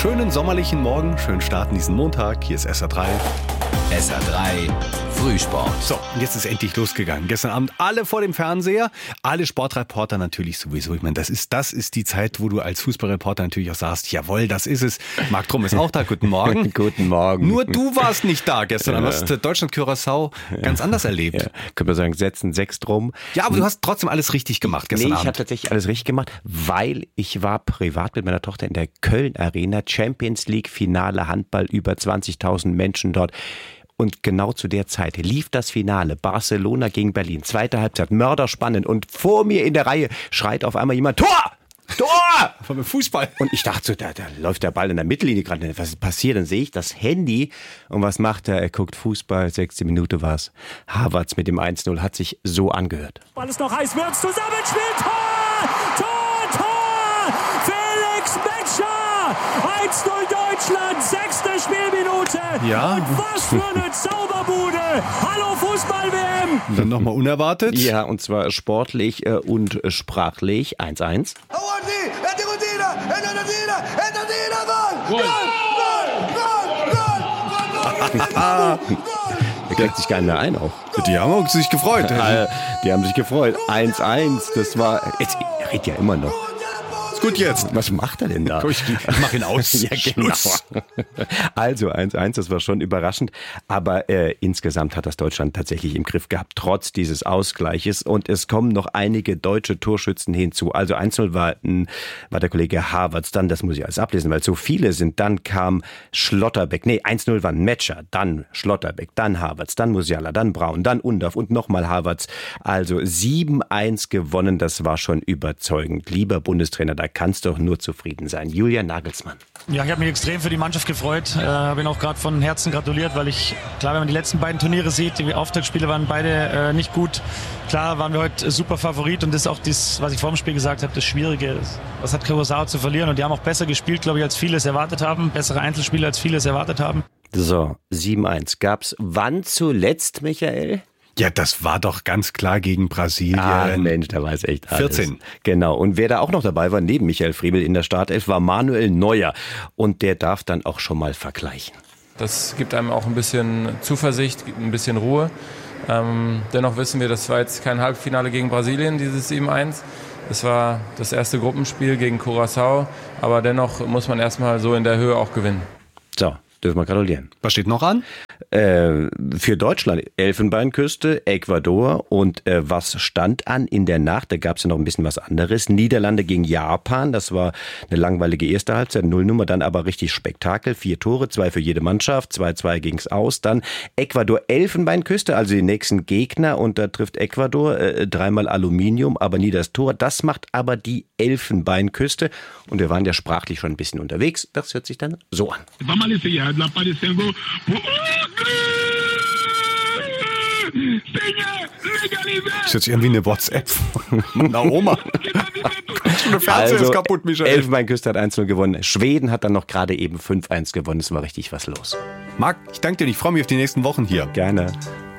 schönen sommerlichen Morgen, schönen Start in diesen Montag. Hier ist SR3. SR3 Frühsport. So, und jetzt ist endlich losgegangen. Gestern Abend alle vor dem Fernseher, alle Sportreporter natürlich sowieso. Ich meine, das ist die Zeit, wo du als Fußballreporter natürlich auch sagst, jawohl, das ist es. Marc Trumm ist auch da, guten Morgen. Guten Morgen. Nur du warst nicht da gestern Abend. Du hast Deutschland-Curaçao ganz anders erlebt. Ja. Können wir sagen, setzen 6 drum. Ja, aber du hast trotzdem alles richtig gemacht gestern Abend. Ich habe tatsächlich alles richtig gemacht, weil ich war privat mit meiner Tochter in der Köln Arena, Champions League Finale Handball, über 20.000 Menschen dort. Und genau zu der Zeit lief das Finale Barcelona gegen Berlin. Zweite Halbzeit, mörderspannend. Und vor mir in der Reihe schreit auf einmal jemand, Tor! Tor! Vom Fußball. Und ich dachte so, da läuft der Ball in der Mittellinie gerade. Was ist passiert? Dann sehe ich das Handy. Und was macht er? Er guckt Fußball, 16 Minute war's. Havertz mit dem 1-0 hat sich so angehört. Ball ist noch heiß, Wirtz Zusammenspiel, Tor! Tor! Tor! Felix Metscher! 1-0 Deutschland, 6. Spielminute. Ja. Und was für eine Zauberbude. Hallo Fußball-WM. Und dann nochmal unerwartet. Ja, und zwar sportlich und sprachlich 1-1. Da kriegt sich keiner mehr ein auch. Die haben sich gefreut. Die haben sich gefreut. 1-1, das war... Jetzt redet ja immer noch. Gut jetzt. Was macht er denn da? Ich mach ihn aus. Ja, genau. Also 1-1, das war schon überraschend. Aber insgesamt hat das Deutschland tatsächlich im Griff gehabt, trotz dieses Ausgleiches. Und es kommen noch einige deutsche Torschützen hinzu. Also 1-0 war der Kollege Havertz. Dann, das muss ich alles ablesen, weil so viele sind. Dann kam Schlotterbeck. 1-0 war Metscher. Dann Schlotterbeck. Dann Havertz. Dann Musiala. Dann Braun. Dann Undav. Und nochmal Havertz. Also 7-1 gewonnen. Das war schon überzeugend. Lieber Bundestrainer, da kannst doch nur zufrieden sein. Julian Nagelsmann. Ja, ich habe mich extrem für die Mannschaft gefreut. Bin auch gerade von Herzen gratuliert, weil klar, wenn man die letzten beiden Turniere sieht, die Auftaktspiele waren beide nicht gut. Klar waren wir heute super Favorit und das ist auch das, was ich vor dem Spiel gesagt habe, das Schwierige. Was hat Curaçao zu verlieren? Und die haben auch besser gespielt, glaube ich, als viele es erwartet haben. Bessere Einzelspiele, als viele es erwartet haben. So, 7-1 gab's. Wann zuletzt, Michael? Ja, das war doch ganz klar gegen Brasilien. Ah, Mensch, der weiß echt alles. 14. Genau. Und wer da auch noch dabei war, neben Michael Friebel in der Startelf, war Manuel Neuer. Und der darf dann auch schon mal vergleichen. Das gibt einem auch ein bisschen Zuversicht, ein bisschen Ruhe. Dennoch wissen wir, das war jetzt kein Halbfinale gegen Brasilien, dieses 7-1. Es war das erste Gruppenspiel gegen Curaçao. Aber dennoch muss man erstmal so in der Höhe auch gewinnen. So, dürfen wir gratulieren. Was steht noch an? Für Deutschland Elfenbeinküste, Ecuador und was stand an in der Nacht? Da gab es ja noch ein bisschen was anderes. Niederlande gegen Japan, das war eine langweilige erste Halbzeit, 0-0, dann aber richtig Spektakel. 4 Tore, 2 für jede Mannschaft, 2-2 ging's aus. Dann Ecuador Elfenbeinküste, also die nächsten Gegner und da trifft Ecuador 3-mal Aluminium, aber nie das Tor. Das macht aber die Elfenbeinküste und wir waren ja sprachlich schon ein bisschen unterwegs. Das hört sich dann so an. Das hört sich an wie eine WhatsApp von meiner Oma. Der Fernseher ist kaputt, Michael. Elfenbeinküste hat 1-0 gewonnen. Schweden hat dann noch gerade eben 5-1 gewonnen. Es war richtig was los. Marc, ich danke dir. Ich freue mich auf die nächsten Wochen hier. Gerne.